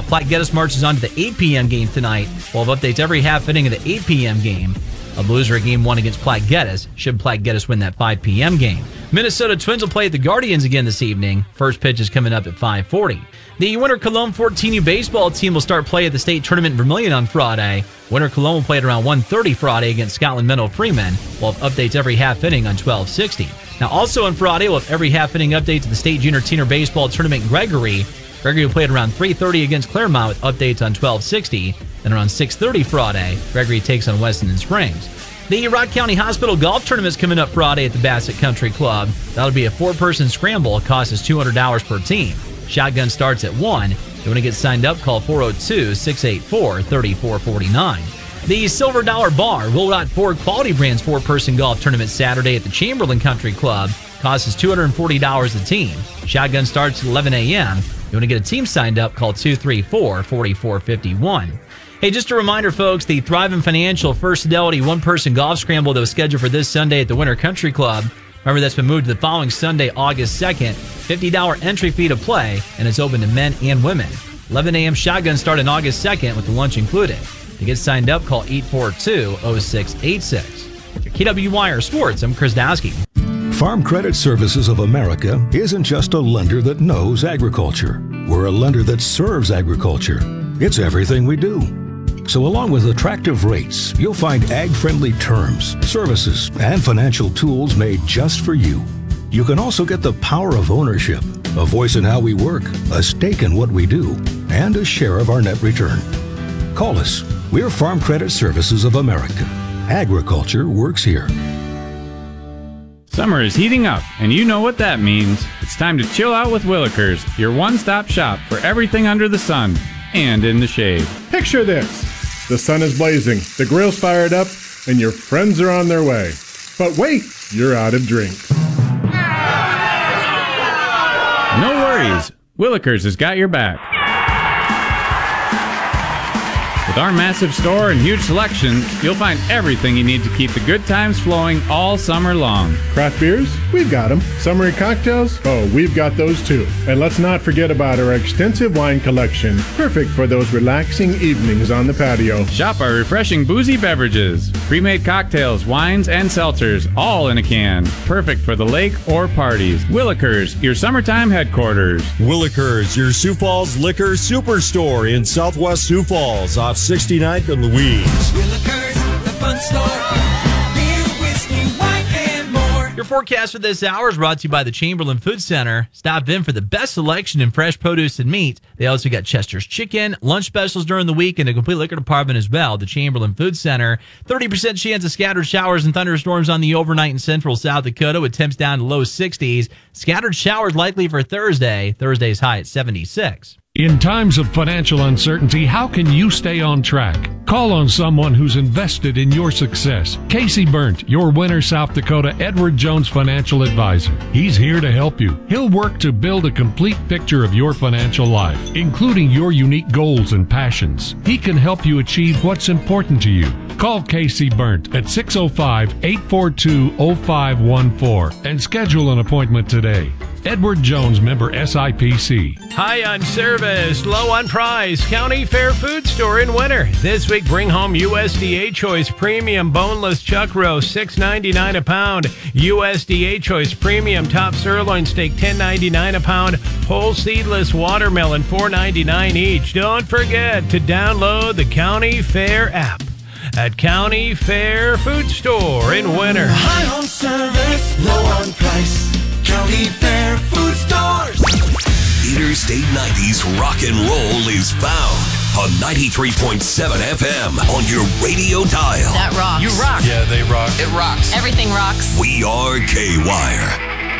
Platte Geddes marches on to the 8 p.m. game tonight. We'll have updates every half inning of the 8 p.m. game. A loser at Game 1 against Platte Geddes should Platte Geddes win that 5 p.m. game. Minnesota Twins will play at the Guardians again this evening. First pitch is coming up at 5:40. The Winter Cologne 14U baseball team will start play at the state tournament in Vermilion on Friday. Winter Cologne will play at around 1:30 Friday against Scotland Menlo Freeman. We'll have updates every half inning on 1260. Now, also on Friday, we'll have every half inning update to the state junior teener baseball tournament in Gregory. Gregory will play at around 3:30 against Claremont with updates on 1260. Then around 6:30 Friday, Gregory takes on Weston Springs. The Rock County Hospital Golf Tournament is coming up Friday at the Bassett Country Club. That'll be a 4-person scramble. It costs us $200 per team. Shotgun starts at 1. If you want to get signed up, call 402-684-3449. The Silver Dollar Bar Will Rot Ford Quality Brands 4-person golf tournament Saturday at the Chamberlain Country Club. Costs us $240 a team. Shotgun starts at 11 a.m. If you want to get a team signed up, call 234-4451. Hey, just a reminder, folks, the Thriving Financial First Fidelity 1-person golf scramble that was scheduled for this Sunday at the Winter Country Club. Remember, that's been moved to the following Sunday, August 2nd. $50 entry fee to play, and it's open to men and women. 11 a.m. shotgun start on August 2nd with the lunch included. To get signed up, call 842-0686. For KW Wire Sports, I'm Chris Dowski. Farm Credit Services of America isn't just a lender that knows agriculture. We're a lender that serves agriculture. It's everything we do. So along with attractive rates, you'll find ag-friendly terms, services, and financial tools made just for you. You can also get the power of ownership, a voice in how we work, a stake in what we do, and a share of our net return. Call us. We're Farm Credit Services of America. Agriculture works here. Summer is heating up, and you know what that means. It's time to chill out with Willikers, your one-stop shop for everything under the sun and in the shade. Picture this. The sun is blazing, the grill's fired up, and your friends are on their way. But wait, you're out of drinks. No worries. Willikers has got your back. With our massive store and huge selection, you'll find everything you need to keep the good times flowing all summer long. Craft beers? We've got them. Summery cocktails? Oh, we've got those too. And let's not forget about our extensive wine collection, perfect for those relaxing evenings on the patio. Shop our refreshing boozy beverages, pre-made cocktails, wines, and seltzers, all in a can. Perfect for the lake or parties. Willikers, your summertime headquarters. Willikers, your Sioux Falls liquor superstore in Southwest Sioux Falls off 69th and Louise. Willikers, the fun store. Beer, whiskey, wine, and more. Your forecast for this hour is brought to you by the Chamberlain Food Center. Stop in for the best selection in fresh produce and meat. They also got Chester's Chicken, lunch specials during the week, and a complete liquor department as well. The Chamberlain Food Center. 30% chance of scattered showers and thunderstorms on the overnight in central South Dakota with temps down to low 60s. Scattered showers likely for Thursday. Thursday's high at 76. In times of financial uncertainty, how can you stay on track? Call on someone who's invested in your success. Casey Burnt, your Winter South Dakota Edward Jones financial advisor. He's here to help you. He'll work to build a complete picture of your financial life, including your unique goals and passions. He can help you achieve what's important to you. Call Casey Burnt at 605-842-0514 and schedule an appointment today. Edward Jones, member SIPC. High on service, low on price. County Fair Food Store in Winter. This week, bring home USDA Choice Premium Boneless Chuck Roast, $6.99 a pound. USDA Choice Premium Top Sirloin Steak, $10.99 a pound. Whole Seedless Watermelon, $4.99 each. Don't forget to download the County Fair app at County Fair Food Store in Winter. High on service, low on price. County Fair Food Stores. Interstate 90's rock and roll is found on 93.7 FM on your radio dial. That rocks. You rock. Yeah, they rock. It rocks. Everything rocks. We are K-Wire.